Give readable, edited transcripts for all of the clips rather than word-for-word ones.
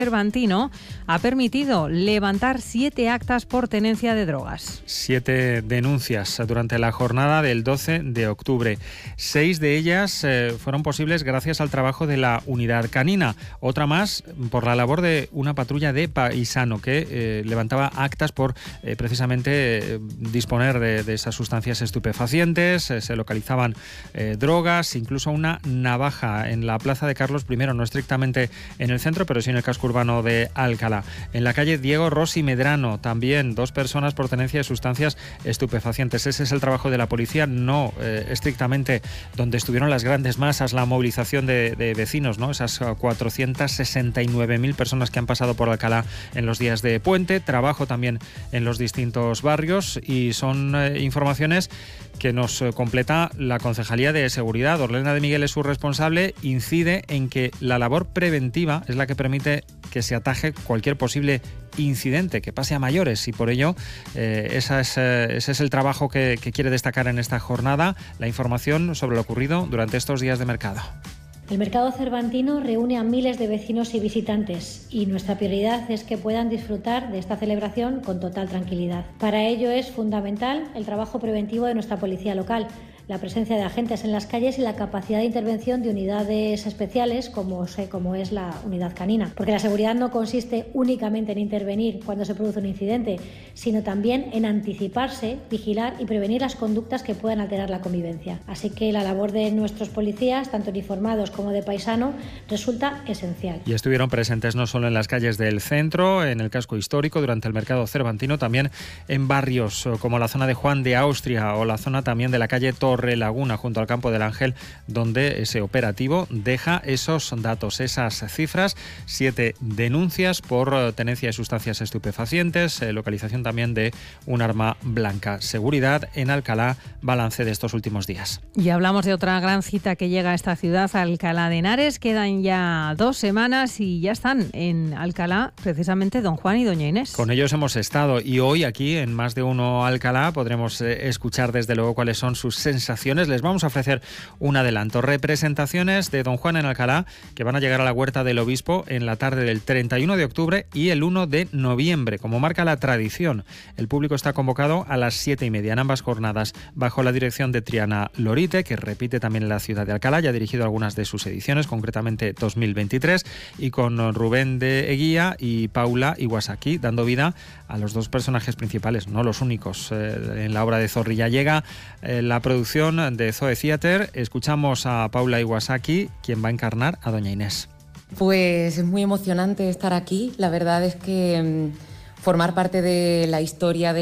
Cervantino ha permitido levantar 7 actas por tenencia de drogas. 7 denuncias durante la jornada del 12 de octubre. 6 de ellas fueron posibles gracias al trabajo de la unidad canina. Otra más por la labor de una patrulla de paisano que levantaba actas por precisamente disponer de esas sustancias estupefacientes. Se localizaban drogas, incluso una navaja en la plaza de Carlos I, no estrictamente en el centro, pero sí en el casco urbano de Alcalá. En la calle Diego Rossi Medrano también 2 personas por tenencia de sustancias estupefacientes. Ese es el trabajo de la policía, no estrictamente donde estuvieron las grandes masas, la movilización de vecinos, ¿no? Esas 469.000 personas que han pasado por Alcalá en los días de puente. Trabajo también en los distintos barrios y son informaciones que nos completa la Concejalía de Seguridad. Orlena de Miguel es su responsable, incide en que la labor preventiva es la que permite que se ataje cualquier posible incidente que pase a mayores y por ello ese es el trabajo que quiere destacar en esta jornada, la información sobre lo ocurrido durante estos días de mercado. El mercado cervantino reúne a miles de vecinos y visitantes y nuestra prioridad es que puedan disfrutar de esta celebración con total tranquilidad. Para ello es fundamental el trabajo preventivo de nuestra policía local, la presencia de agentes en las calles y la capacidad de intervención de unidades especiales como es la unidad canina. Porque la seguridad no consiste únicamente en intervenir cuando se produce un incidente, sino también en anticiparse, vigilar y prevenir las conductas que puedan alterar la convivencia. Así que la labor de nuestros policías, tanto uniformados como de paisano, resulta esencial. Y estuvieron presentes no solo en las calles del centro, en el casco histórico, durante el mercado cervantino, también en barrios como la zona de Juan de Austria o la zona también de la calle Torrelaguna, junto al Campo del Ángel, donde ese operativo deja esos datos, esas cifras: 7 denuncias por tenencia de sustancias estupefacientes, localización también de un arma blanca. Seguridad en Alcalá, balance de estos últimos días. Y hablamos de otra gran cita que llega a esta ciudad, Alcalá de Henares. Quedan ya 2 semanas y ya están en Alcalá precisamente don Juan y doña Inés. Con ellos hemos estado y hoy aquí en Más de Uno Alcalá podremos escuchar desde luego cuáles son sus sensaciones. Les vamos a ofrecer un adelanto. Representaciones de don Juan en Alcalá que van a llegar a la Huerta del Obispo en la tarde del 31 de octubre y el 1 de noviembre, como marca la tradición. El público está convocado a las 7:30 en ambas jornadas, bajo la dirección de Triana Lorite, que repite también en la ciudad de Alcalá, ya ha dirigido algunas de sus ediciones, concretamente 2023, y con Rubén de Eguía y Paula Iwasaki, dando vida a los 2 personajes principales, no los únicos, en la obra de Zorrilla. Llega la producción de Zoe Theater. Escuchamos a Paula Iwasaki, quien va a encarnar a doña Inés. Pues es muy emocionante estar aquí. La verdad es que formar parte de la historia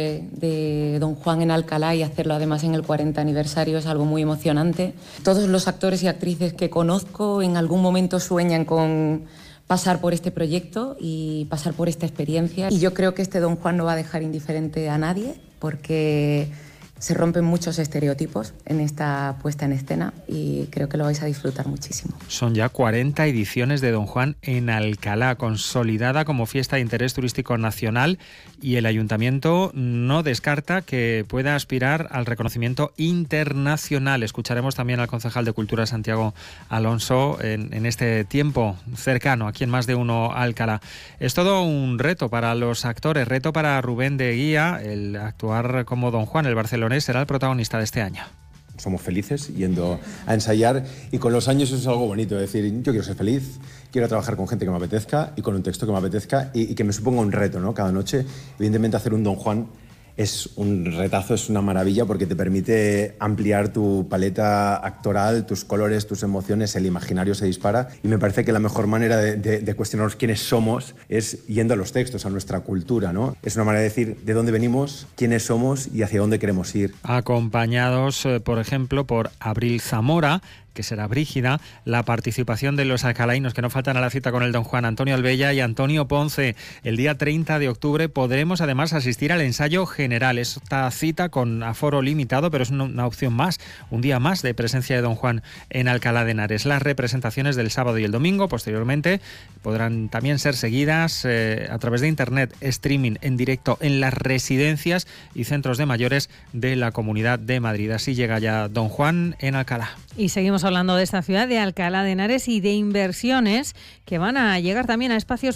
de don Juan en Alcalá y hacerlo además en el 40 aniversario es algo muy emocionante. Todos los actores y actrices que conozco en algún momento sueñan con pasar por este proyecto y pasar por esta experiencia. Y yo creo que este don Juan no va a dejar indiferente a nadie, porque se rompen muchos estereotipos en esta puesta en escena y creo que lo vais a disfrutar muchísimo. Son ya 40 ediciones de Don Juan en Alcalá, consolidada como fiesta de interés turístico nacional, y el Ayuntamiento no descarta que pueda aspirar al reconocimiento internacional. Escucharemos también al concejal de Cultura, Santiago Alonso, en este tiempo cercano, aquí en Más de Uno Alcalá. Es todo un reto para los actores, reto para Rubén de Eguía, el actuar como Don Juan, el barcelonés, será el protagonista de este año. Somos felices yendo a ensayar y con los años eso es algo bonito, es decir, yo quiero ser feliz, quiero trabajar con gente que me apetezca y con un texto que me apetezca y que me suponga un reto, ¿no? Cada noche. Evidentemente hacer un Don Juan es un retazo, es una maravilla porque te permite ampliar tu paleta actoral, tus colores, tus emociones, el imaginario se dispara y me parece que la mejor manera de cuestionarnos quiénes somos es yendo a los textos, a nuestra cultura, ¿no? Es una manera de decir de dónde venimos, quiénes somos y hacia dónde queremos ir. Acompañados, por ejemplo, por Abril Zamora, que será Brígida, la participación de los alcalainos que no faltan a la cita con el Don Juan, Antonio Albella y Antonio Ponce. El día 30 de octubre podremos además asistir al ensayo general. Esta cita con aforo limitado, pero es una opción más, un día más de presencia de Don Juan en Alcalá de Henares. Las representaciones del sábado y el domingo, posteriormente, podrán también ser seguidas a través de internet, streaming en directo en las residencias y centros de mayores de la Comunidad de Madrid. Así llega ya Don Juan en Alcalá. Y seguimos hablando de esta ciudad, de Alcalá de Henares, y de inversiones que van a llegar también a espacios